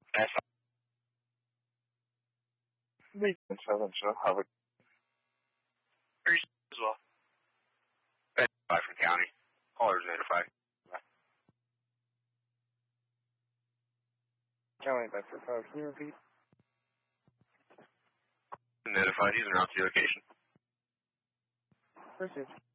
That's Maintenance 7, so have it. as well. Notified from county. Caller's notified. County Metro 5, can you repeat? Notified. He's around the location. Received.